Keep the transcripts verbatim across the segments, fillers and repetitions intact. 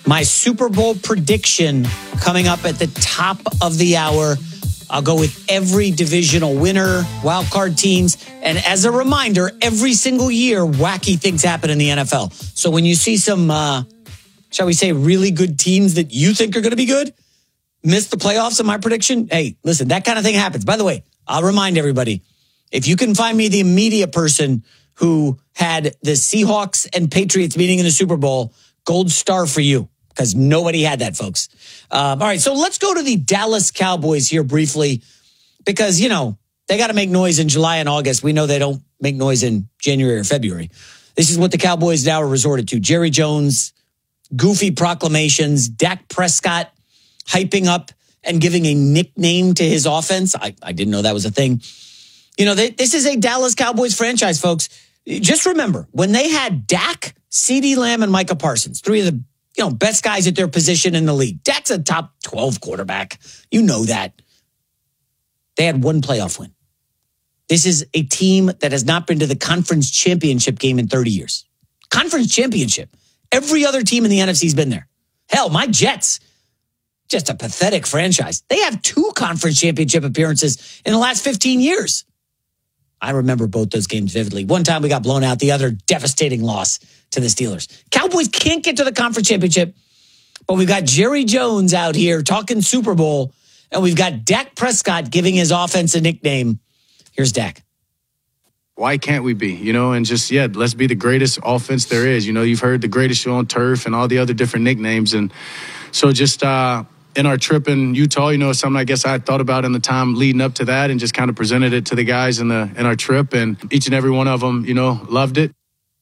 My Super Bowl prediction coming up at the top of the hour. I'll go with every divisional winner, wild card teams. And as a reminder, every single year, wacky things happen in the N F L. So when you see some, uh, shall we say, really good teams that you think are going to be good, miss the playoffs in my prediction, hey, listen, that kind of thing happens. By the way, I'll remind everybody, if you can find me the media person who had the Seahawks and Patriots meeting in the Super Bowl, gold star for you. Because nobody had that, folks. Um, all right, so let's go to the Dallas Cowboys here briefly. Because, you know, they got to make noise in July and August. We know they don't make noise in January or February. This is what the Cowboys now are resorted to. Jerry Jones, goofy proclamations, Dak Prescott hyping up and giving a nickname to his offense. I, I didn't know that was a thing. You know, they, this is a Dallas Cowboys franchise, folks. Just remember, when they had Dak, CeeDee Lamb, and Micah Parsons, three of the you know, best guys at their position in the league. Dak's a top twelve quarterback. You know that. They had one playoff win. This is a team that has not been to the conference championship game in thirty years. Conference championship. Every other team in the N F C has been there. Hell, my Jets, just a pathetic franchise. They have two conference championship appearances in the last fifteen years. I remember both those games vividly. One time we got blown out, the other devastating loss to the Steelers. Cowboys can't get to the conference championship, but we've got Jerry Jones out here talking Super Bowl, and we've got Dak Prescott giving his offense a nickname. Here's Dak. Why can't we be? You know, and just, yeah, let's be the greatest offense there is. You know, you've heard the greatest show on turf and all the other different nicknames. And so just uh, in our trip in Utah, you know, something I guess I thought about in the time leading up to that and just kind of presented it to the guys in the in our trip. And each and every one of them, you know, loved it.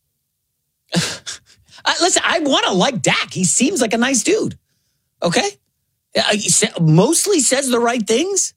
uh, listen, I want to like Dak. He seems like a nice dude. Okay? Uh, he sa- mostly says the right things.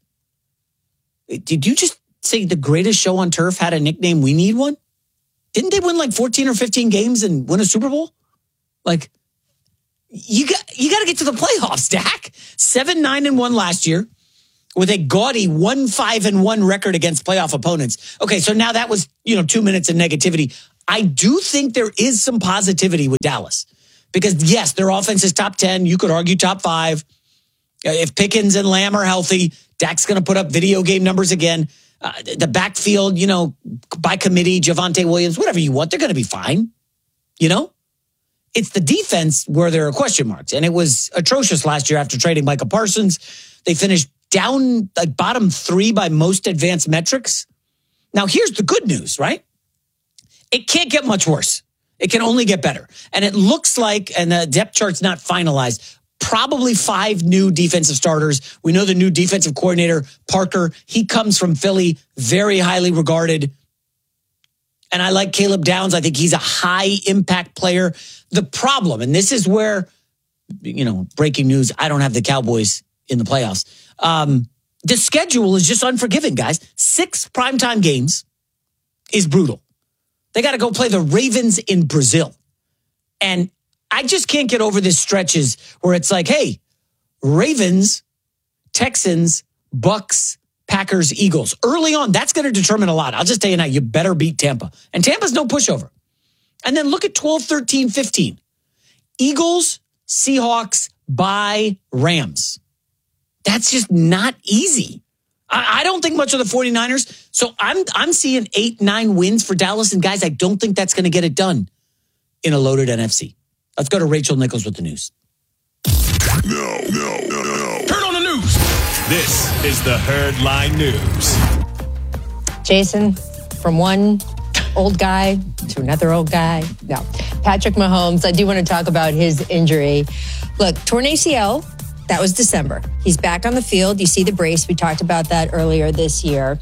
Did you just say the greatest show on turf had a nickname? We need one? Didn't they win like fourteen or fifteen games and win a Super Bowl? Like, you got you got to get to the playoffs, Dak. seven nine and one last year with a gaudy one five and one record against playoff opponents. Okay, so now that was, you know, two minutes of negativity. I do think there is some positivity with Dallas because, yes, their offense is top ten. You could argue top five. If Pickens and Lamb are healthy, Dak's going to put up video game numbers again. Uh, the backfield, you know, by committee, Javonte Williams, whatever you want, they're going to be fine. You know? It's the defense where there are question marks. And it was atrocious last year after trading Micah Parsons. They finished down like bottom three by most advanced metrics. Now, here's the good news, right? It can't get much worse. It can only get better. And it looks like, and the depth chart's not finalized, probably five new defensive starters. We know the new defensive coordinator, Parker. He comes from Philly, very highly regarded. And I like Caleb Downs. I think he's a high impact player. The problem, and this is where, you know, breaking news, I don't have the Cowboys in the playoffs. Um, the schedule is just unforgiving, guys. Six primetime games is brutal. They got to go play the Ravens in Brazil. And I just can't get over this stretches where it's like, hey, Ravens, Texans, Bucks, Packers, Eagles. Early on, that's going to determine a lot. I'll just tell you now, you better beat Tampa. And Tampa's no pushover. And then look at twelve, thirteen, fifteen. Eagles, Seahawks, bye, Rams. That's just not easy. I, I don't think much of the 49ers. So I'm I'm seeing eight, nine wins for Dallas. And guys, I don't think that's going to get it done in a loaded N F C. Let's go to Rachel Nichols with the news. No, no, no, no. Turn on the news. This is the Herd Line News. Jason, from one old guy to another old guy. No. Patrick Mahomes, I do want to talk about his injury. Look, torn A C L, that was December. He's back on the field. You see the brace. We talked about that earlier this year.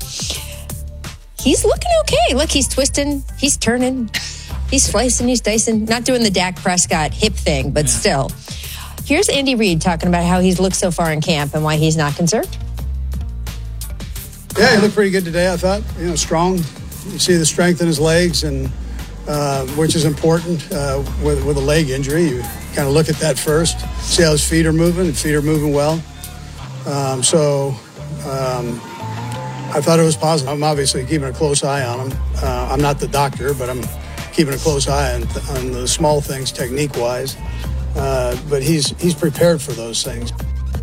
He's looking okay. Look, he's twisting. He's turning. He's slicing. He's dicing. Not doing the Dak Prescott hip thing, but yeah. Still. Here's Andy Reid talking about how he's looked so far in camp and why he's not concerned. Yeah, he looked pretty good today, I thought. You know, strong. You see the strength in his legs, and uh, which is important uh, with, with a leg injury. You kind of look at that first, see how his feet are moving. His feet are moving well. Um, so um, I thought it was positive. I'm obviously keeping a close eye on him. Uh, I'm not the doctor, but I'm keeping a close eye on, on the small things technique-wise. uh, but he's he's prepared for those things.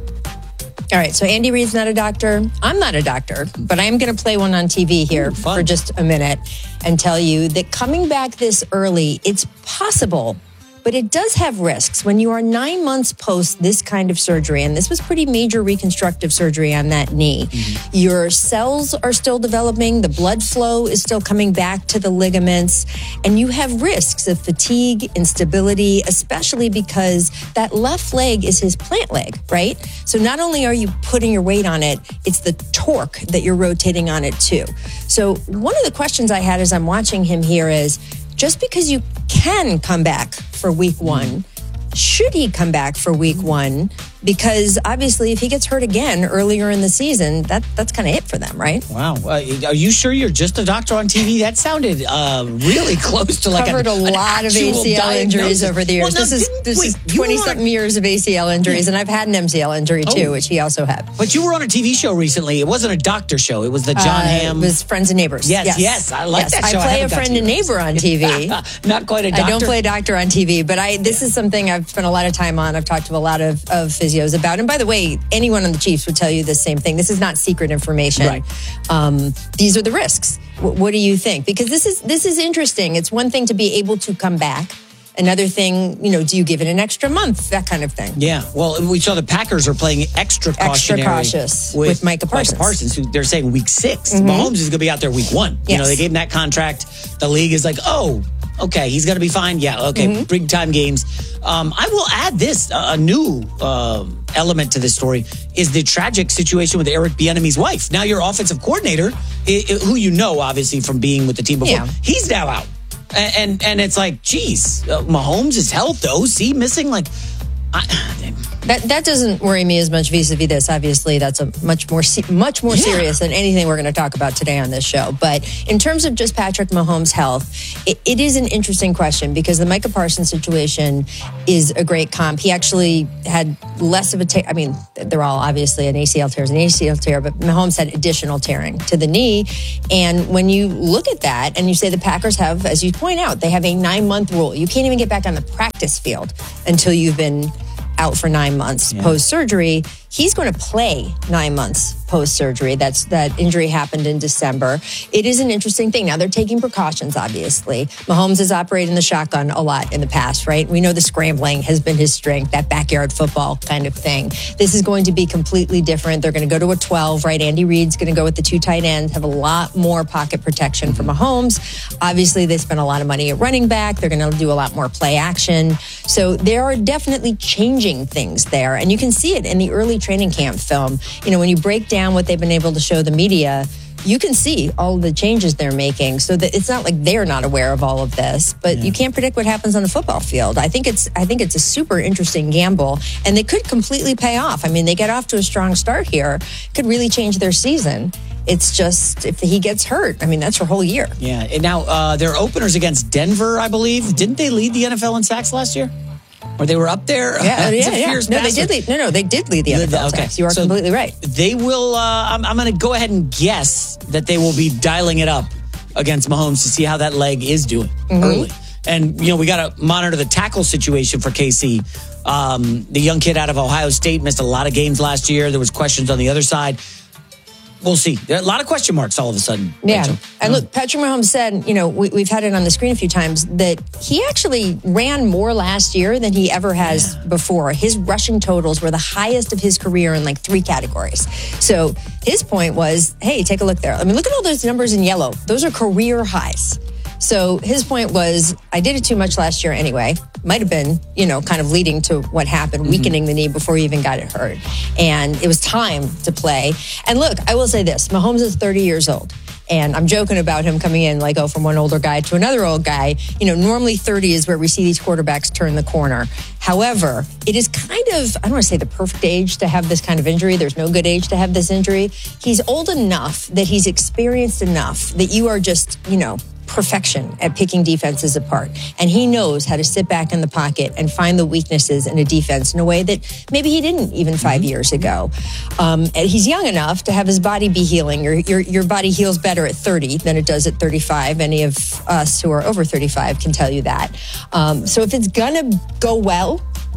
All right, so Andy Reid's not a doctor. I'm not a doctor, but I am going to play one on T V here Ooh, fun. for just a minute and tell you that coming back this early, it's possible, but it does have risks. When you are nine months post this kind of surgery, and this was pretty major reconstructive surgery on that knee, mm-hmm. your cells are still developing, the blood flow is still coming back to the ligaments, and you have risks of fatigue, instability, especially because that left leg is his plant leg, right? So not only are you putting your weight on it, it's the torque that you're rotating on it too. So one of the questions I had as I'm watching him here is, just because you can come back for week one, should he come back for week one? Because obviously, if he gets hurt again earlier in the season, that that's kind of it for them, right? Wow. Uh, are you sure you're just a doctor on T V? That sounded uh, really close to like Covered a, a lot of A C L injuries over the years. Well, this is this wait, is twenty-something years of A C L injuries, Yeah. and I've had an M C L injury too, Oh. which he also had. But you were on a T V show recently. It wasn't a doctor show. It was the John Uh, Hamm. It was Friends and Neighbors. Yes, yes, I like that show. I I play haven't a got friend to and yet. neighbor on T V. Not quite a doctor. I don't play a doctor on T V, but I this is something I've spent a lot of time on. I've talked to a lot of, of physios about. And by the way, anyone on the Chiefs would tell you the same thing. This is not secret information. Right. Um, these are the risks. W- what do you think? Because this is this is interesting. It's one thing to be able to come back. Another thing, you know, do you give it an extra month? That kind of thing. Yeah. Well, we saw the Packers are playing extra Extra cautionary cautious with Micah Parsons. Micah Parsons, who they're saying week six. Mm-hmm. Mahomes is going to be out there week one. You Yes. know, they gave him that contract. The league is like, oh, okay, he's going to be fine. Yeah, okay, Mm-hmm. big time games. Um, I will add this, uh, a new um, element to this story is the tragic situation with Eric Bieniemy's wife. Now your offensive coordinator, I- I- who you know, obviously, from being with the team before, Yeah. he's now out. And, and and it's like, geez, uh, Mahomes' is health, the O C missing. Like, I, That that doesn't worry me as much vis-a-vis this. Obviously, that's a much more se- much more Yeah. serious than anything we're going to talk about today on this show. But in terms of just Patrick Mahomes' health, it, it is an interesting question because the Micah Parsons situation is a great comp. He actually had less of a tear. I mean, they're all obviously an A C L tear is an A C L tear, but Mahomes had additional tearing to the knee. And when you look at that and you say the Packers have, as you point out, they have a nine-month rule. You can't even get back on the practice field until you've been out for nine months Yeah. post-surgery. He's going to play nine months post-surgery. That's that injury happened in December. It is an interesting thing. Now they're taking precautions, obviously. Mahomes has operated in the shotgun a lot in the past, right? We know the scrambling has been his strength, that backyard football kind of thing. This is going to be completely different. They're going to go to a twelve, right? Andy Reid's going to go with the two tight ends, have a lot more pocket protection for Mahomes. Obviously, they spent a lot of money at running back. They're going to do a lot more play action. So there are definitely changing things there. And you can see it in the early training camp film. You know, when you break down what they've been able to show the media, you can see all the changes they're making. So that it's not like they're not aware of all of this, but yeah. you can't predict what happens on the football field. I think it's I think it's a super interesting gamble, and they could completely pay off. I mean, they get off to a strong start here, could really change their season. It's just if he gets hurt, I mean, that's your whole year. Yeah. And now uh, their openers against Denver, I believe. Didn't they lead the N F L in sacks last year? Or they were up there? Yeah, It's yeah, a yeah. fierce No, they bastard. did lead. No, no, they did lead the N F L Okay. sacks. You are So completely right. They will, uh, I'm, I'm going to go ahead and guess that they will be dialing it up against Mahomes to see how that leg is doing Mm-hmm. early. And, you know, we got to monitor the tackle situation for K C. Um, the young kid out of Ohio State missed a lot of games last year. There was questions on the other side. We'll see. There are a lot of question marks all of a sudden. Yeah. Rachel. And look, Patrick Mahomes said, you know, we, we've had it on the screen a few times, that he actually ran more last year than he ever has yeah. before. His rushing totals were the highest of his career in like three categories. So his point was, hey, take a look there. I mean, look at all those numbers in yellow. Those are career highs. So his point was, I did it too much last year anyway. Might have been, you know, kind of leading to what happened, mm-hmm. weakening the knee before he even got it hurt. And it was time to play. And look, I will say this, Mahomes is thirty years old. And I'm joking about him coming in like, oh, from one older guy to another old guy. You know, normally thirty is where we see these quarterbacks turn the corner. However, it is kind of, I don't want to say the perfect age to have this kind of injury. There's no good age to have this injury. He's old enough that he's experienced enough that you are just, you know, perfection at picking defenses apart. And he knows how to sit back in the pocket and find the weaknesses in a defense in a way that maybe he didn't even five mm-hmm. years ago. Um, and he's young enough to have his body be healing. Your, your, your body heals better at thirty than it does at thirty-five. Any of us who are over thirty-five can tell you that. Um, so if it's going to go well,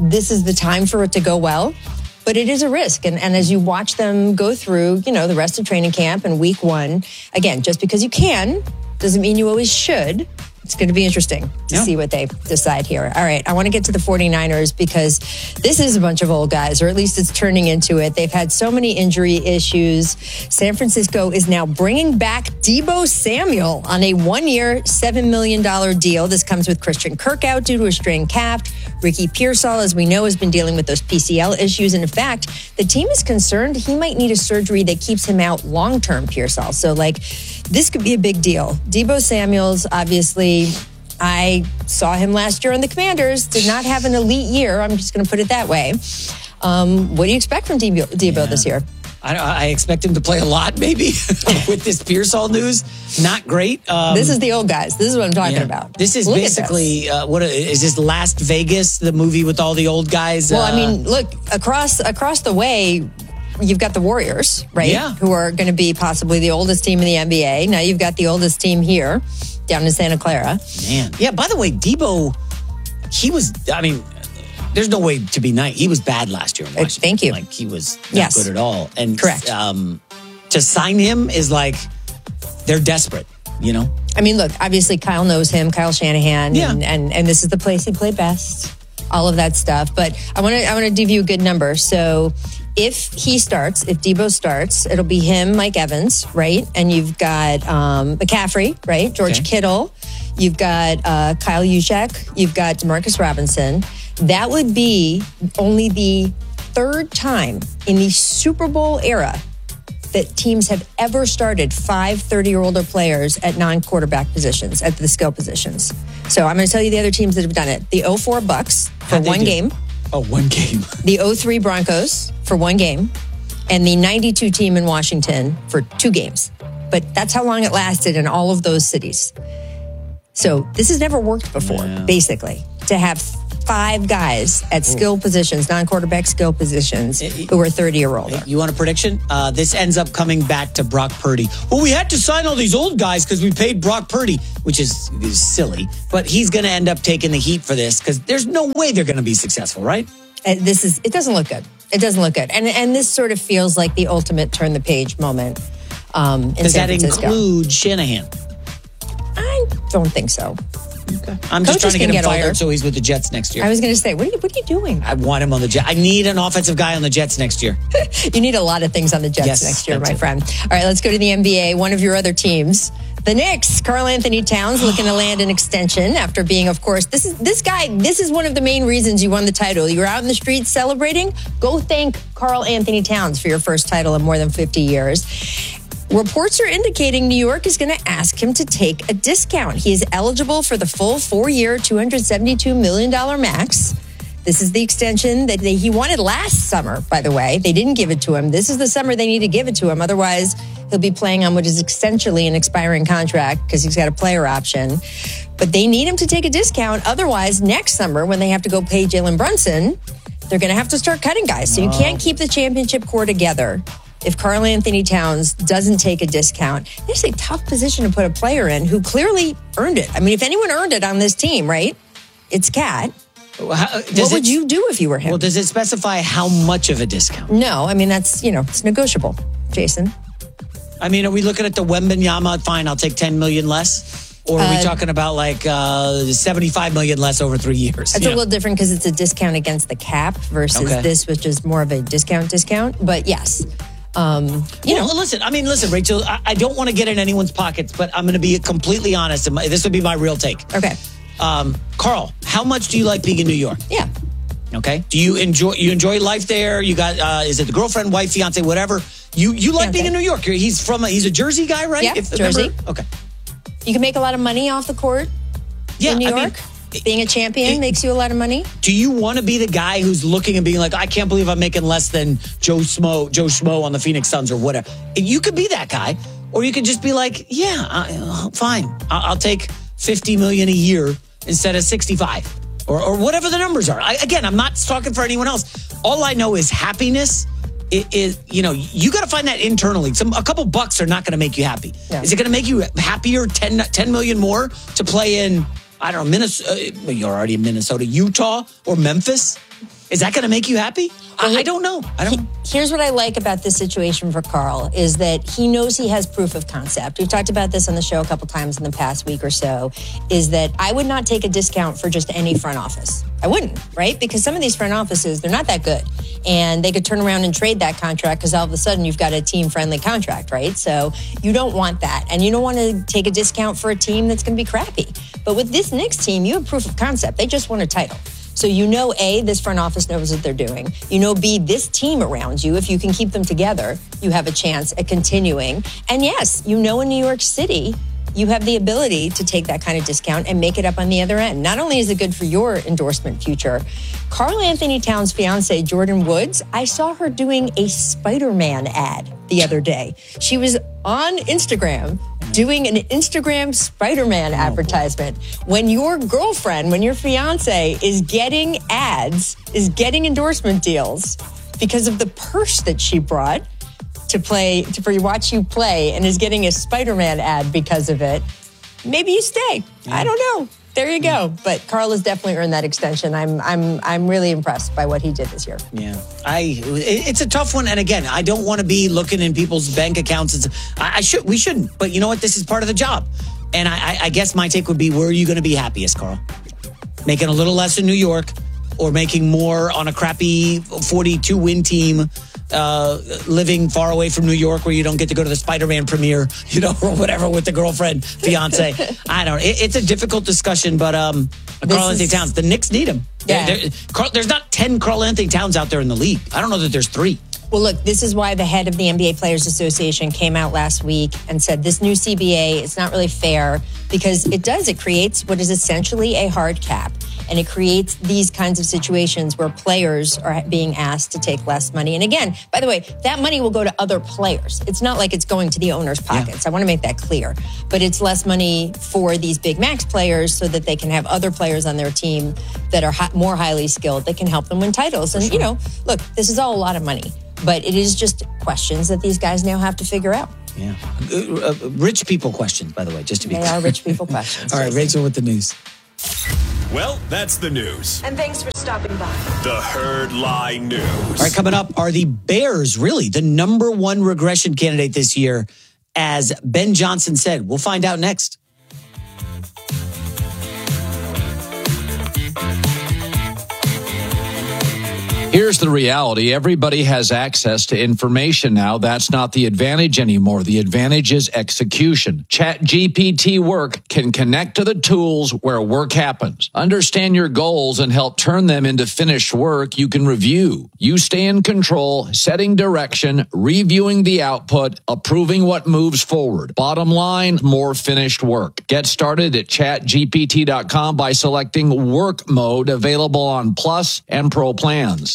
this is the time for it to go well. But it is a risk. And, and as you watch them go through, you know, the rest of training camp and week one, again, just because you can doesn't mean you always should. It's going to be interesting to Yeah. see what they decide here. All right, I want to get to the 49ers because this is a bunch of old guys, or at least it's turning into it. They've had so many injury issues. San Francisco is now bringing back Deebo Samuel on a one-year, seven million dollars deal. This comes with Christian Kirk out due to a strained calf. Ricky Pearsall, as we know, has been dealing with those P C L issues. And in fact, the team is concerned he might need a surgery that keeps him out long-term, Pearsall. So, like, this could be a big deal. Deebo Samuel's, obviously, I saw him last year on the Commanders, did not have an elite year. I'm just going to put it that way. Um, what do you expect from Deebo, Deebo Yeah. this year? I, I expect him to play a lot, maybe, with this Pearsall news. Not great. Um, This is the old guys. This is what I'm talking yeah. about. This is Look at basically, uh, what is this, Last Vegas, the movie with all the old guys? Well, uh, I mean, look, across across the way, you've got the Warriors, right? Yeah. Who are going to be possibly the oldest team in the N B A. Now you've got the oldest team here down in Santa Clara. Man. Yeah, by the way, Deebo, he was, I mean, there's no way to be nice. He was bad last year in Uh, Washington. thank you. Like, he was not Yes. good at all. And Correct. Um, to sign him is like, they're desperate, you know? I mean, look, obviously Kyle knows him, Kyle Shanahan, Yeah. and, and and this is the place he played best. All of that stuff. But I want to I want to give you a good number. So if he starts, if Deebo starts, it'll be him, Mike Evans, right? And you've got um, McCaffrey, right? George Okay. Kittle. You've got uh, Kyle Juszczyk. You've got Demarcus Robinson. That would be only the third time in the Super Bowl era that teams have ever started five thirty-year-old players at non-quarterback positions, at the skill positions. So I'm going to tell you the other teams that have done it. The oh four Bucks for How'd they one do? game. Oh, one game. The oh three Broncos for one game. And the ninety-two team in Washington for two games. But that's how long it lasted in all of those cities. So this has never worked before, Yeah. basically, to have five guys at skill positions, non-quarterback skill positions, who are thirty or older. You want a prediction? Uh, this ends up coming back to Brock Purdy. Well, we had to sign all these old guys because we paid Brock Purdy, which is, is silly. But he's going to end up taking the heat for this because there's no way they're going to be successful, right? Uh, this is it doesn't look good. It doesn't look good, and and this sort of feels like the ultimate turn the page moment. Um, in Does San that Francisco. include Shanahan? I don't think so. I'm Coaches just trying to get can him get fired older. so he's with the Jets next year. I was going to say, what are you what are you doing? I want him on the Jets. I need an offensive guy on the Jets next year. You need a lot of things on the Jets Yes, next year, that's my it. friend. All right, let's go to the N B A. One of your other teams, the Knicks. Karl Anthony Towns looking to land an extension after being, of course, this is this guy. This is one of the main reasons you won the title. You were out in the streets celebrating. Go thank Karl Anthony Towns for your first title in more than fifty years. Reports are indicating New York is going to ask him to take a discount. He is eligible for the full four-year, two hundred seventy-two million dollars max. This is the extension that they, he wanted last summer, by the way. They didn't give it to him. This is the summer they need to give it to him. Otherwise, he'll be playing on what is essentially an expiring contract because he's got a player option. But they need him to take a discount. Otherwise, next summer, when they have to go pay Jalen Brunson, they're going to have to start cutting guys. So you can't keep the championship core together if Karl Anthony Towns doesn't take a discount. It's a tough position to put a player in who clearly earned it. I mean, if anyone earned it on this team, right? It's Cat. How, does What would it- you do if you were him? Well, does it specify how much of a discount? No, I mean, that's, you know, it's negotiable, Jason. I mean, are we looking at the Wembanyama? Fine, I'll take ten million less. Or are we Uh, talking about like uh, seventy-five million less over three years? It's Yeah. a little different because it's a discount against the cap versus Okay. this, which is more of a discount discount. But yes, um, you well, know, listen. I mean, listen, Rachel. I, I don't want to get in anyone's pockets, but I'm going to be completely honest. And my, this would be my real take. okay, Um, Carl, how much do you like being in New York? yeah. Okay. Do you enjoy you enjoy life there? You got uh, is it the girlfriend, wife, fiance, whatever? You you like Fiance. being in New York? You're- He's from a, he's a Jersey guy, right? Yeah, Jersey. remember- Okay. You can make a lot of money off the court Yeah, in New I mean, York. Being a champion it- makes you a lot of money. do you want to be the guy who's looking and being like, I can't believe I'm making less than Joe Smo, Joe Schmo on the Phoenix Suns or whatever? You could be that guy, or you could just be like, yeah, uh, fine, I'll, I'll take fifty million a year instead of sixty-five, or, or whatever the numbers are. I, again, I'm not talking for anyone else. All I know is happiness. It is, you know, you got to find that internally. Some a couple bucks are not going to make you happy. Yeah. Is it going to make you happier? ten, ten million more to play in I don't know, Minnesota, you're already in Minnesota, Utah or Memphis? Is that going to make you happy? I, I don't know. I don't. Here's what I like about this situation for Carl is that he knows he has proof of concept. We've talked about this on the show a couple times in the past week or so, is that I would not take a discount for just any front office. I wouldn't, right? Because some of these front offices, they're not that good. And they could turn around and trade that contract because all of a sudden you've got a team-friendly contract, right? So you don't want that. And you don't want to take a discount for a team that's going to be crappy. But with this Knicks team, you have proof of concept. They just won a title. So you know, A, this front office knows what they're doing. You know, B, this team around you, if you can keep them together, you have a chance at continuing. And yes, you know in New York City, you have the ability to take that kind of discount and make it up on the other end. Not only is it good for your endorsement future, Karl Anthony Towns' fiance, Jordan Woods, I saw her doing a Spider-Man ad the other day. She was on Instagram doing an Instagram Spider-Man advertisement. When your girlfriend, when your fiance is getting ads, is getting endorsement deals because of the purse that she brought to play, to for watch you play, and is getting a Spider-Man ad because of it, maybe you stay. Yeah. I don't know. There you go. But Karl has definitely earned that extension. I'm I'm I'm really impressed by what he did this year. Yeah, I it's a tough one. And again, I don't want to be looking in people's bank accounts. It's, I, I should we shouldn't. But you know what? This is part of the job. And I, I guess my take would be: where are you going to be happiest, Karl? Making a little less in New York, or making more on a crappy forty-two win team? Uh, living far away from New York where you don't get to go to the Spider-Man premiere, you know, or whatever with the girlfriend, fiance. I don't know. It, it's a difficult discussion, but um, Karl Anthony Towns, the Knicks need him. Yeah. There, Carl, there's not ten Karl Anthony Towns out there in the league. I don't know that there's three. Well, look, this is why the head of the N B A Players Association came out last week and said this new C B A, it's not really fair because it does, it creates what is essentially a hard cap. And it creates these kinds of situations where players are being asked to take less money. And again, by the way, that money will go to other players. It's not like it's going to the owner's pockets. Yeah. I want to make that clear. But it's less money for these big max players so that they can have other players on their team that are hi- more highly skilled that can help them win titles. And, sure. you know, look, this is all a lot of money. But it is just questions that these guys now have to figure out. Yeah. Uh, uh, rich people questions, by the way, just to be they clear. They are rich people questions. All right, Rachel with the news. Well, that's the news. And thanks for stopping by. The Herd Line News. All right, coming up, are the Bears really the number one regression candidate this year? As Ben Johnson said, we'll find out next. Here's the reality. Everybody has access to information now. That's not the advantage anymore. The advantage is execution. ChatGPT Work can connect to the tools where work happens. Understand your goals and help turn them into finished work you can review. You stay in control, setting direction, reviewing the output, approving what moves forward. Bottom line, more finished work. Get started at chat G P T dot com by selecting Work Mode, available on Plus and Pro plans.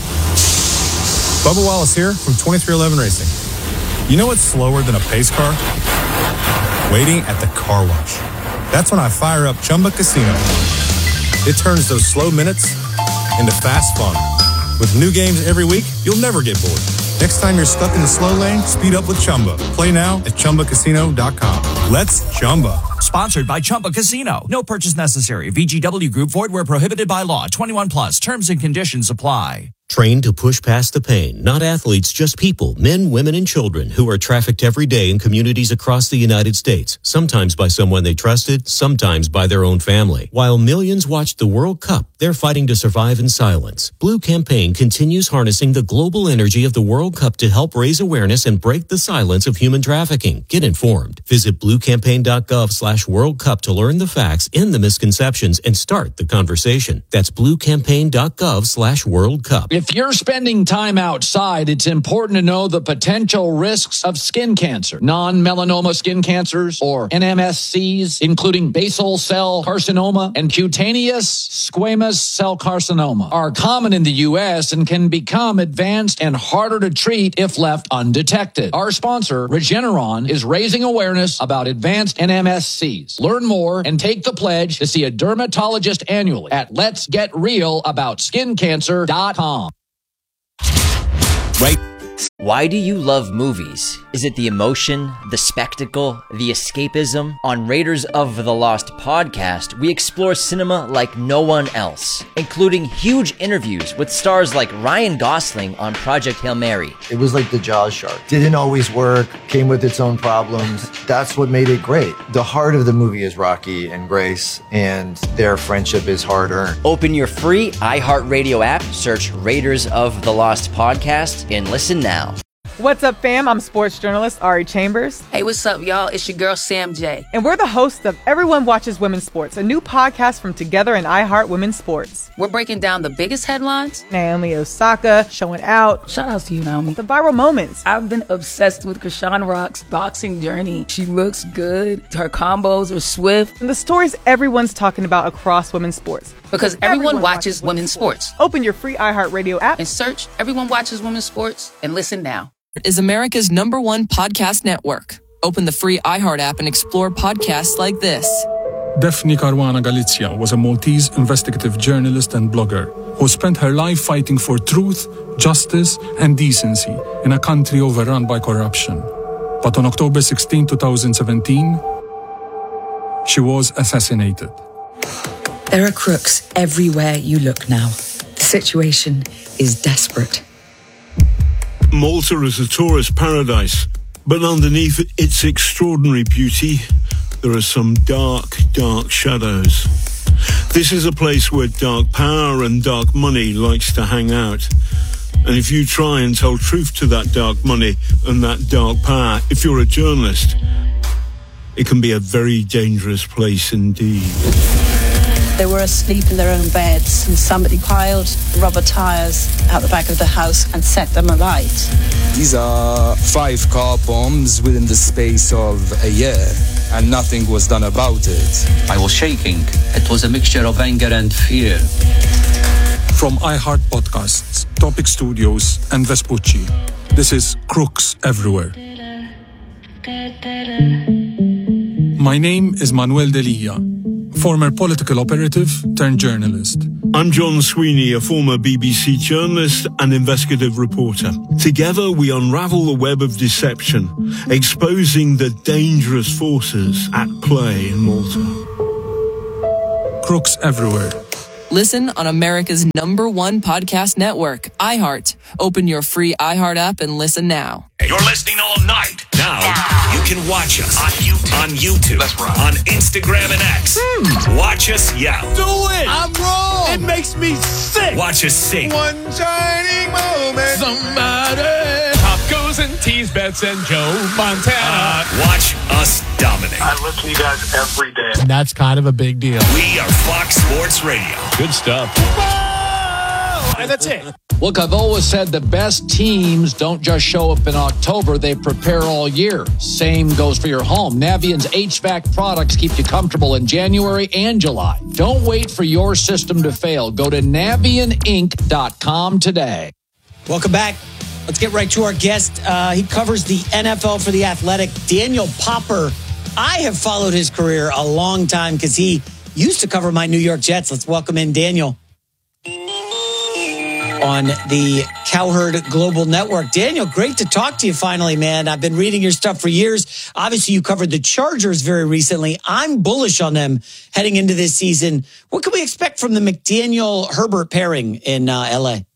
Bubba Wallace here from twenty-three eleven Racing. You know what's slower than a pace car? Waiting at the car wash. That's when I fire up Chumba Casino. It turns those slow minutes into fast fun. With new games every week, you'll never get bored. Next time you're stuck in the slow lane, speed up with Chumba. Play now at Chumba Casino dot com. Let's Chumba. Sponsored by Chumba Casino. No purchase necessary. V G W Group. Void where prohibited by law. twenty-one plus. Terms and conditions apply. Trained to push past the pain. Not athletes, just people, men, women, and children who are trafficked every day in communities across the United States, sometimes by someone they trusted, sometimes by their own family. While millions watched the World Cup, they're fighting to survive in silence. Blue Campaign continues harnessing the global energy of the World Cup to help raise awareness and break the silence of human trafficking. Get informed. Visit blue campaign dot gov slash World Cup to learn the facts, end the misconceptions, and start the conversation. That's blue campaign dot gov slash World Cup. If you're spending time outside, it's important to know the potential risks of skin cancer. Non-melanoma skin cancers, or N M S Cs, including basal cell carcinoma and cutaneous squamous cell carcinoma, are common in the U S and can become advanced and harder to treat if left undetected. Our sponsor, Regeneron, is raising awareness about advanced N M S Cs. Learn more and take the pledge to see a dermatologist annually at lets get real about skin cancer dot com. Right. Why do you love movies? Is it the emotion, the spectacle, the escapism? On Raiders of the Lost podcast, we explore cinema like no one else, including huge interviews with stars like Ryan Gosling on Project Hail Mary. It was like the Jaws shark. Didn't always work, came with its own problems. That's what made it great. The heart of the movie is Rocky and Grace, and their friendship is hard-earned. Open your free iHeartRadio app, search Raiders of the Lost podcast, and listen now. What's up, fam? I'm sports journalist Ari Chambers. Hey, what's up, y'all? It's your girl, Sam J. And we're the hosts of Everyone Watches Women's Sports, a new podcast from Together and iHeart Women's Sports. We're breaking down the biggest headlines. Naomi Osaka showing out. Shout out to you, Naomi. The viral moments. I've been obsessed with Krishan Rock's boxing journey. She looks good. Her combos are swift. And the stories everyone's talking about across women's sports. Because everyone, everyone watches, watches women's sports. sports. Open your free iHeartRadio app and search Everyone Watches Women's Sports and listen now. Is America's number one podcast network. Open the free iHeart app and explore podcasts like this. Daphne Caruana Galizia was a Maltese investigative journalist and blogger who spent her life fighting for truth, justice, and decency in a country overrun by corruption. But on October sixteenth, twenty seventeen, she was assassinated. There are crooks everywhere you look now. The situation is desperate. Malta is a tourist paradise, but underneath its extraordinary beauty, there are some dark, dark shadows. This is a place where dark power and dark money likes to hang out. And if you try and tell truth to that dark money and that dark power, if you're a journalist, it can be a very dangerous place indeed. They were asleep in their own beds, and somebody piled rubber tires out the back of the house and set them alight. These are five car bombs within the space of a year, and nothing was done about it. I was shaking. It was a mixture of anger and fear. From iHeart Podcasts, Topic Studios, and Vespucci, this is Crooks Everywhere. My name is Manuel Delia, former political operative turned journalist. I'm John Sweeney, a former B B C journalist and investigative reporter. Together, we unravel the web of deception, exposing the dangerous forces at play in Malta. Crooks Everywhere. Listen on America's number one podcast network, iHeart. Open your free iHeart app and listen now. You're listening all night. Now you can watch us on YouTube, on, YouTube, That's right. on Instagram and X. Hmm. Watch us yell. Do it! I'm wrong! It makes me sick! Watch us sing. One shining moment. Somebody. Pop goes and tease Bets and Joe Montana. Uh, watch us dominate. I listen to you guys every day. That's kind of a big deal. We are Fox Sports Radio. Good stuff. Whoa! And that's it. Look, I've always said the best teams don't just show up in October, they prepare all year. Same goes for your home. Navient's H V A C products keep you comfortable in January and July. Don't wait for your system to fail. Go to Navient Inc dot com today. Welcome back. Let's get right to our guest. Uh, he covers the N F L for The Athletic, Daniel Popper. I have followed his career a long time because he used to cover my New York Jets. Let's welcome in Daniel on the Cowherd Global Network. Daniel, great to talk to you finally, man. I've been reading your stuff for years. Obviously, you covered the Chargers very recently. I'm bullish on them heading into this season. What can we expect from the McDaniel-Herbert pairing in uh, L A?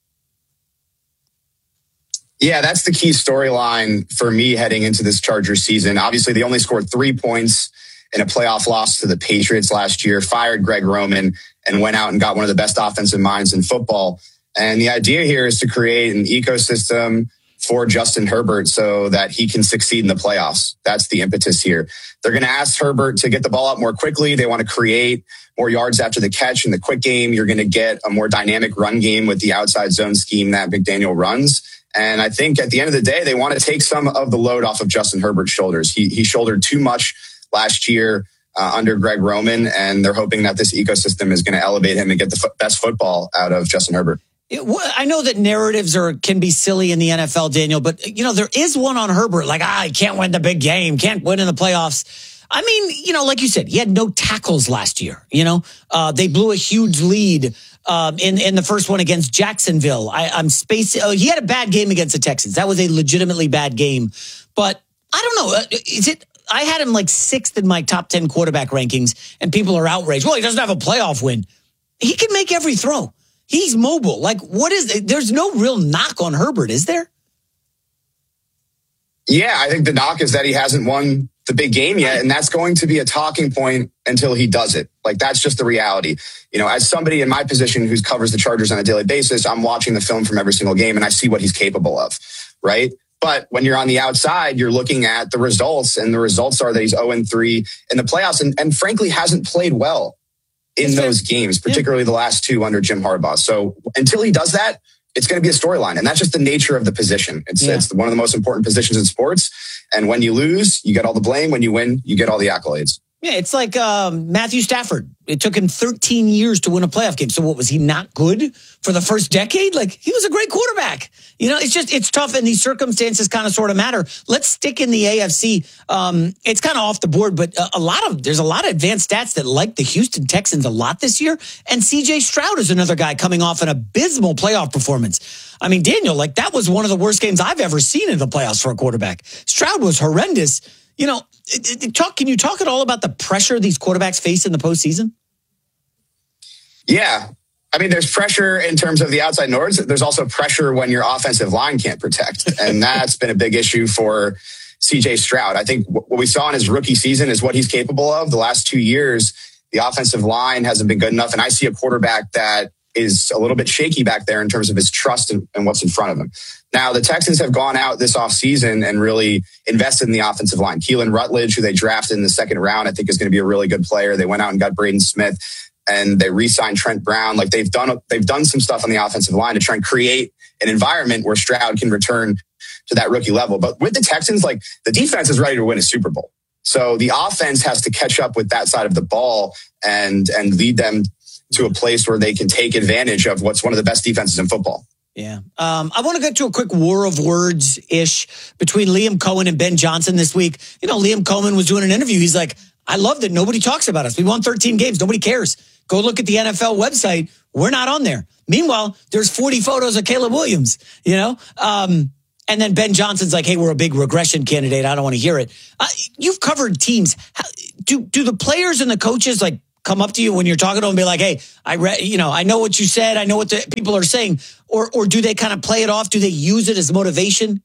Yeah, that's the key storyline for me heading into this Chargers season. Obviously, they only scored three points in a playoff loss to the Patriots last year, fired Greg Roman, and went out and got one of the best offensive minds in football. And the idea here is to create an ecosystem for Justin Herbert so that he can succeed in the playoffs. That's the impetus here. They're going to ask Herbert to get the ball out more quickly. They want to create more yards after the catch in the quick game. You're going to get a more dynamic run game with the outside zone scheme that McDaniel runs. And I think at the end of the day, they want to take some of the load off of Justin Herbert's shoulders. He, he shouldered too much last year uh, under Greg Roman, and they're hoping that this ecosystem is going to elevate him and get the f- best football out of Justin Herbert. It, I know that narratives are can be silly in the N F L, Daniel, but you know there is one on Herbert. Like, ah, he can't win the big game, can't win in the playoffs. I mean, you know, like you said, he had no tackles last year. You know, uh, they blew a huge lead um, in in the first one against Jacksonville. I, I'm spacing. Oh, he had a bad game against the Texans. That was a legitimately bad game. But I don't know. Is it? I had him like sixth in my top ten quarterback rankings, and people are outraged. Well, he doesn't have a playoff win. He can make every throw. He's mobile. Like, what is? There's no real knock on Herbert, is there? Yeah, I think the knock is that he hasn't won the big game yet, and that's going to be a talking point until he does it. Like, that's just the reality. You know, as somebody in my position who covers the Chargers on a daily basis, I'm watching the film from every single game, and I see what he's capable of, right? But when you're on the outside, you're looking at the results, and the results are that he's oh and three in the playoffs, and, and frankly hasn't played well in those games, particularly the last two under Jim Harbaugh. So until he does that, it's going to be a storyline. And that's just the nature of the position. It's, yeah. it's one of the most important positions in sports. And when you lose, you get all the blame. When you win, you get all the accolades. Yeah, it's like um, Matthew Stafford. It took him thirteen years to win a playoff game. So what, was he not good for the first decade? Like, he was a great quarterback. You know, it's just, it's tough, and these circumstances kind of sort of matter. Let's stick in the A F C. Um, it's kind of off the board, but a, a lot of, there's a lot of advanced stats that like the Houston Texans a lot this year. And C J Stroud is another guy coming off an abysmal playoff performance. I mean, Daniel, like, that was one of the worst games I've ever seen in the playoffs for a quarterback. Stroud was horrendous. You know, talk. Can you talk at all about the pressure these quarterbacks face in the postseason? Yeah. I mean, there's pressure in terms of the outside noise. There's also pressure when your offensive line can't protect. And that's been a big issue for C J Stroud. I think what we saw in his rookie season is what he's capable of. The last two years, the offensive line hasn't been good enough. And I see a quarterback that is a little bit shaky back there in terms of his trust and, and what's in front of him. Now, the Texans have gone out this offseason and really invested in the offensive line. Keelan Rutledge, who they drafted in the second round, I think is going to be a really good player. They went out and got Braden Smith, and they re-signed Trent Brown. Like, they've done, they've done some stuff on the offensive line to try and create an environment where Stroud can return to that rookie level. But with the Texans, like, the defense is ready to win a Super Bowl. So the offense has to catch up with that side of the ball and, and lead them to a place where they can take advantage of what's one of the best defenses in football. Yeah. Um, I want to get to a quick war of words-ish between Liam Cohen and Ben Johnson this week. You know, Liam Cohen was doing an interview. He's like, I love that nobody talks about us. We won thirteen games. Nobody cares. Go look at the N F L website. We're not on there. Meanwhile, there's forty photos of Caleb Williams, you know? Um, and then Ben Johnson's like, hey, we're a big regression candidate. I don't want to hear it. Uh, you've covered teams. How, do, do the players and the coaches, like, come up to you when you're talking to them and be like, hey, I read, you know, I know what you said. I know what the people are saying. Or, or do they kind of play it off? Do they use it as motivation?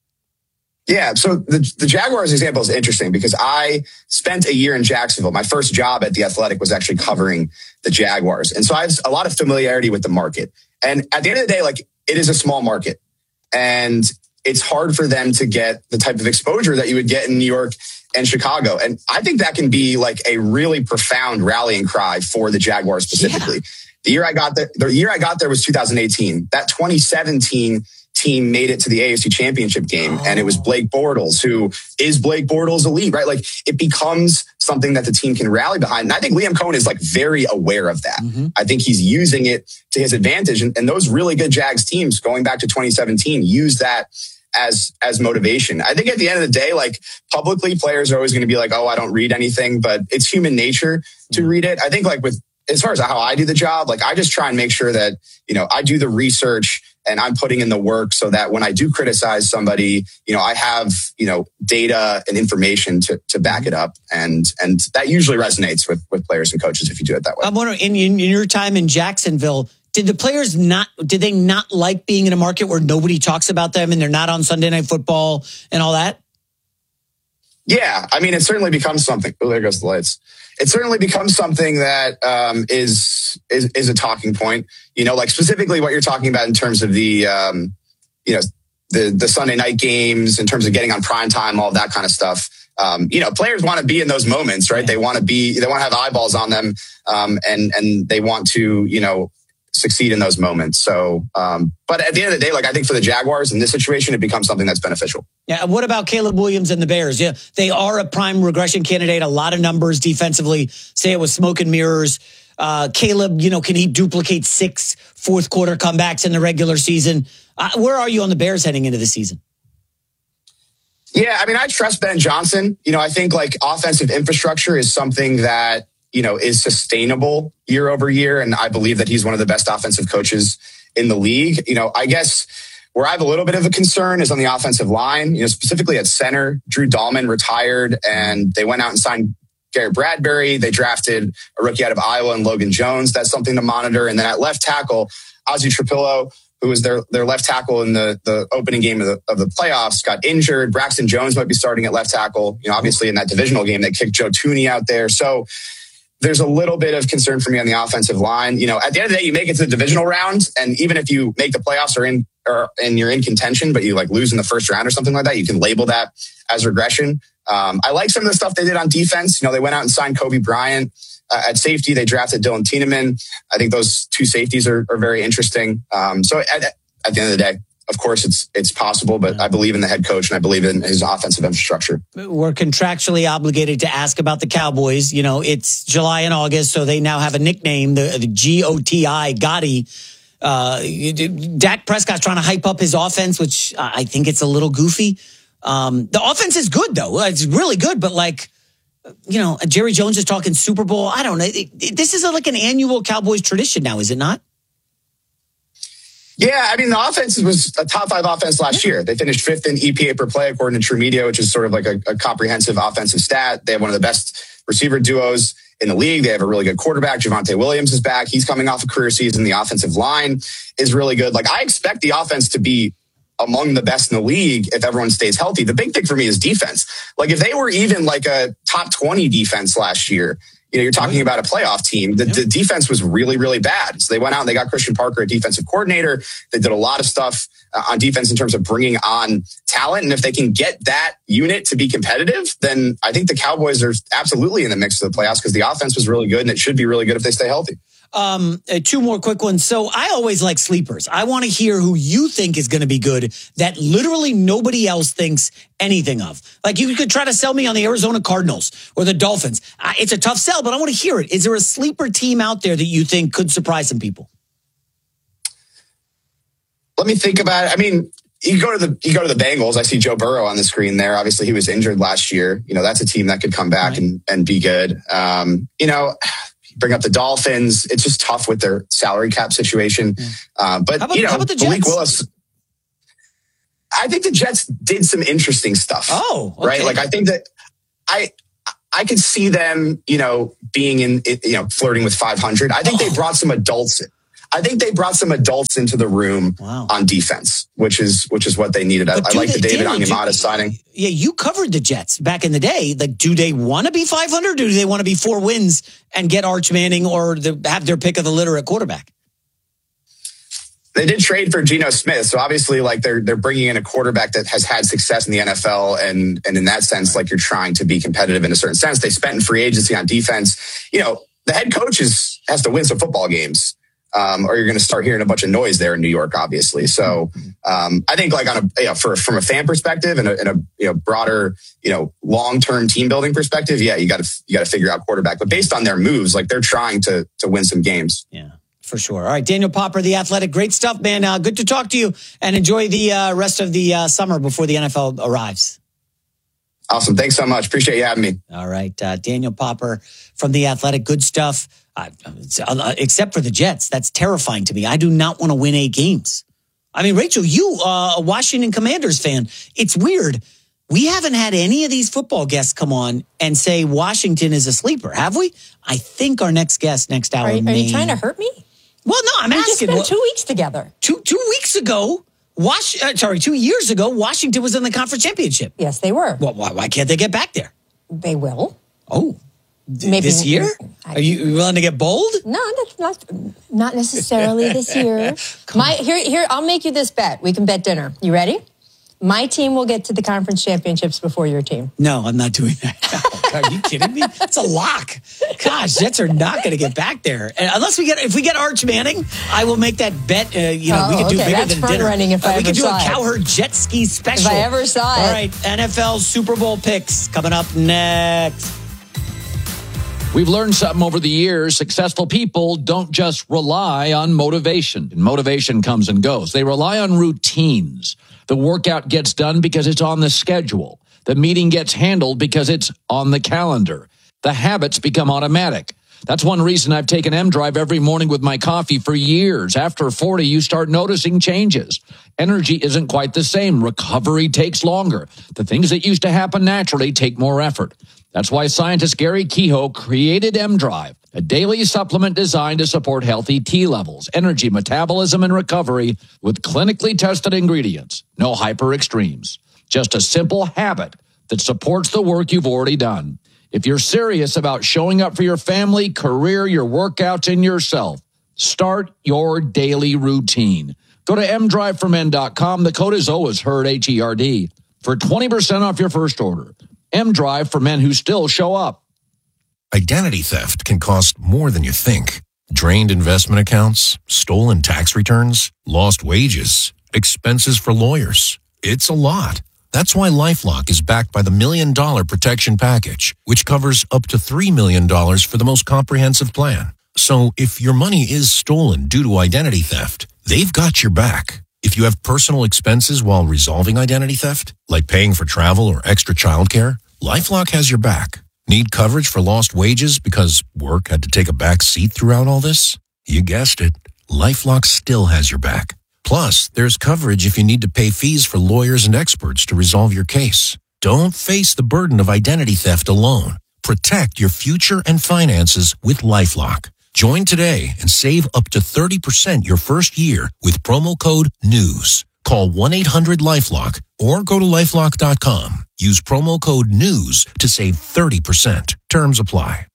Yeah. So the, the Jaguars example is interesting because I spent a year in Jacksonville. My first job at The Athletic was actually covering the Jaguars. And so I have a lot of familiarity with the market. And at the end of the day, like, it is a small market, and it's hard for them to get the type of exposure that you would get in New York and Chicago. And I think that can be like a really profound rallying cry for the Jaguars specifically. Yeah. The year I got there, the year I got there was two thousand eighteen. That twenty seventeen team made it to the A F C Championship game. Oh. And it was Blake Bortles, who is Blake Bortles elite, right? Like, it becomes something that the team can rally behind. And I think Liam Cohen is like very aware of that. Mm-hmm. I think he's using it to his advantage. And, and those really good Jags teams going back to twenty seventeen use that as as motivation. I think at the end of the day, like, publicly, players are always going to be like, oh, I don't read anything, but it's human nature to read it. I think, like, with as far as how I do the job, like, I just try and make sure that, you know, I do the research and I'm putting in the work so that when I do criticize somebody, you know, I have, you know, data and information to to back it up. And and that usually resonates with with players and coaches if you do it that way. I'm wondering, in, in your time in Jacksonville, did the players not, did they not like being in a market where nobody talks about them and they're not on Sunday Night Football and all that? Yeah. I mean, it certainly becomes something. Oh, there goes the lights. It certainly becomes something that um, is, is, is a talking point, you know, like specifically what you're talking about in terms of the, um, you know, the, the Sunday night games, in terms of getting on prime time, all that kind of stuff. Um, you know, players want to be in those moments, right? Yeah. They want to be, they want to have eyeballs on them. Um, and, and they want to, you know, succeed in those moments. So, um, but at the end of the day, like, I think for the Jaguars in this situation, it becomes something that's beneficial. Yeah. What about Caleb Williams and the Bears? Yeah, they are a prime regression candidate. A lot of numbers defensively say it was smoke and mirrors. Uh, Caleb, you know, can he duplicate six fourth quarter comebacks in the regular season? Uh, where are you on the Bears heading into the season? Yeah, I mean, I trust Ben Johnson. You know, I think like offensive infrastructure is something that, you know, is sustainable year over year. And I believe that he's one of the best offensive coaches in the league. You know, I guess where I have a little bit of a concern is on the offensive line, you know, specifically at center. Drew Dahlman retired and they went out and signed Garrett Bradbury. They drafted a rookie out of Iowa and Logan Jones. That's something to monitor. And then at left tackle, Ozzie Trapillo, who was their, their left tackle in the, the opening game of the, of the playoffs, got injured. Braxton Jones might be starting at left tackle. You know, obviously in that divisional game, they kicked Joe Thuney out there. So there's a little bit of concern for me on the offensive line. You know, at the end of the day, you make it to the divisional round. And even if you make the playoffs or in, or and you're in contention, but you like lose in the first round or something like that, you can label that as regression. Um, I like some of the stuff they did on defense. You know, they went out and signed Kobe Bryant. Uh, at safety, they drafted Dylan Tiedemann. I think those two safeties are, are very interesting. Um, so at, at the end of the day, of course, it's it's possible, but I believe in the head coach and I believe in his offensive infrastructure. We're contractually obligated to ask about the Cowboys. You know, it's July and August, so they now have a nickname, the, the G O T I, Gotti. Uh, Dak Prescott's trying to hype up his offense, which I think it's a little goofy. Um, the offense is good, though. It's really good, but like, you know, Jerry Jones is talking Super Bowl. I don't know. It, it, this is a, like an annual Cowboys tradition now, is it not? Yeah, I mean, the offense was a top five offense last year. They finished fifth in E P A per play, according to True Media, which is sort of like a, a comprehensive offensive stat. They have one of the best receiver duos in the league. They have a really good quarterback. Javonte Williams is back. He's coming off a career season. The offensive line is really good. Like, I expect the offense to be among the best in the league if everyone stays healthy. The big thing for me is defense. Like, if they were even like a top twenty defense last year, you know, you're talking about a playoff team. The, the defense was really, really bad. So they went out and they got Christian Parker, a defensive coordinator. They did a lot of stuff uh, on defense in terms of bringing on talent. And if they can get that unit to be competitive, then I think the Cowboys are absolutely in the mix of the playoffs because the offense was really good and it should be really good if they stay healthy. Um, uh, two more quick ones. So I always like sleepers. I want to hear who you think is going to be good that literally nobody else thinks anything of. Like, you could try to sell me on the Arizona Cardinals or the Dolphins. Uh, it's a tough sell, but I want to hear it. Is there a sleeper team out there that you think could surprise some people? Let me think about it. I mean, you go to the you go to the Bengals. I see Joe Burrow on the screen there. Obviously, he was injured last year. You know, that's a team that could come back right. and and be good. Um, you know. Bring up the Dolphins. It's just tough with their salary cap situation. Yeah. Uh, but, how about, you know, how about the Malik Jets? Willis, I think the Jets did some interesting stuff. Oh, okay. Right? Like, I think that I I could see them, you know, being in, you know, flirting with five hundred. I think oh. they brought some adults in. I think they brought some adults into the room wow. on defense, which is which is what they needed. I, I like they, the David Onyemata signing. Yeah, you covered the Jets back in the day. Like, do they want to be five hundred? Or do they want to be four wins and get Arch Manning or the, have their pick of the litter at quarterback? They did trade for Geno Smith, so obviously, like they're they're bringing in a quarterback that has had success in the N F L, and and in that sense, like you're trying to be competitive in a certain sense. They spent in free agency on defense. You know, the head coach is, has to win some football games. Um, or you're going to start hearing a bunch of noise there in New York, obviously. So um, I think, like on a you know, for from a fan perspective and a, and a you know broader you know long term team building perspective, yeah, you got to you got to figure out quarterback. But based on their moves, like they're trying to to win some games. Yeah, for sure. All right, Daniel Popper, The Athletic, great stuff, man. Uh, good to talk to you, and enjoy the uh, rest of the uh, summer before the N F L arrives. Awesome. Thanks so much. Appreciate you having me. All right. Uh, Daniel Popper from The Athletic. Good stuff. Uh, uh, except for the Jets. That's terrifying to me. I do not want to win eight games. I mean, Rachel, you, uh, a Washington Commanders fan, it's weird. We haven't had any of these football guests come on and say Washington is a sleeper, have we? I think our next guest next hour Are, are may... you trying to hurt me? Well, no, I'm we asking. We just spent well, two weeks together. Two two weeks ago, Wash, uh, sorry, two years ago, Washington was in the conference championship. Yes, they were. Well, why, why can't they get back there? They will. Oh, Maybe this year? I, Are you willing to get bold? No, that's not not necessarily this year. My here here I'll make you this bet. We can bet dinner. You ready? My team will get to the conference championships before your team. No, I'm not doing that. Are you kidding me? It's a lock. Gosh, Jets are not going to get back there. And unless we get, if we get Arch Manning, I will make that bet. Uh, you know, oh, we could do okay. bigger That's than front dinner. running if uh, I we ever could do saw a it. Cowherd jet ski special. If I ever saw it. All right, N F L Super Bowl picks coming up next. We've learned something over the years. Successful people don't just rely on motivation. Motivation comes and goes. They rely on routines. The workout gets done because it's on the schedule. The meeting gets handled because it's on the calendar. The habits become automatic. That's one reason I've taken M-Drive every morning with my coffee for years. After forty, you start noticing changes. Energy isn't quite the same. Recovery takes longer. The things that used to happen naturally take more effort. That's why scientist Gary Kehoe created M-Drive, a daily supplement designed to support healthy T levels, energy, metabolism, and recovery with clinically tested ingredients. No hyper extremes. Just a simple habit that supports the work you've already done. If you're serious about showing up for your family, career, your workouts, and yourself, start your daily routine. Go to m drive for men dot com. The code is always HERD, H E R D, for twenty percent off your first order. M-Drive for men who still show up. Identity theft can cost more than you think. Drained investment accounts, stolen tax returns, lost wages, expenses for lawyers. It's a lot. That's why LifeLock is backed by the Million Dollar Protection Package, which covers up to three million dollars for the most comprehensive plan. So if your money is stolen due to identity theft, they've got your back. If you have personal expenses while resolving identity theft, like paying for travel or extra childcare, LifeLock has your back. Need coverage for lost wages because work had to take a back seat throughout all this? You guessed it. LifeLock still has your back. Plus, there's coverage if you need to pay fees for lawyers and experts to resolve your case. Don't face the burden of identity theft alone. Protect your future and finances with LifeLock. Join today and save up to thirty percent your first year with promo code NEWS. Call one eight hundred LifeLock or go to lifelock dot com. Use promo code NEWS to save thirty percent. Terms apply.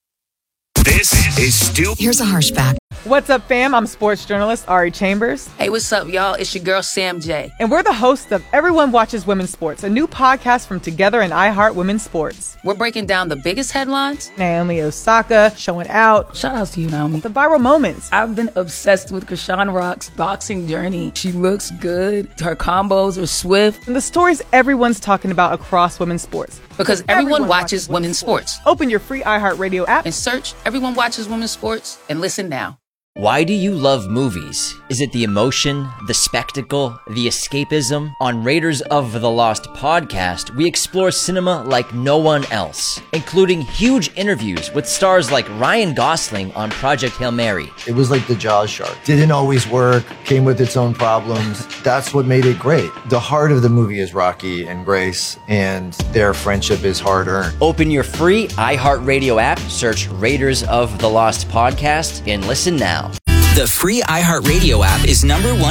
This is Stu. Here's a harsh fact. What's up, fam? I'm sports journalist Ari Chambers. Hey, what's up, y'all? It's your girl, Sam J. And we're the hosts of Everyone Watches Women's Sports, a new podcast from Together and iHeart Women's Sports. We're breaking down the biggest headlines. Naomi Osaka showing out. Shout out to you, Naomi. The viral moments. I've been obsessed with Krishan Rock's boxing journey. She looks good. Her combos are swift. And the stories everyone's talking about across women's sports. Because everyone, everyone watches, watches women's sports. sports. Open your free iHeartRadio app and search Everyone Watches Women's Sports and listen now. Why do you love movies? Is it the emotion, the spectacle, the escapism? On Raiders of the Lost podcast, we explore cinema like no one else, including huge interviews with stars like Ryan Gosling on Project Hail Mary. It was like the Jaws shark. Didn't always work, came with its own problems. That's what made it great. The heart of the movie is Rocky and Grace, and their friendship is hard-earned. Open your free iHeartRadio app, search Raiders of the Lost podcast, and listen now. The free iHeartRadio app is number one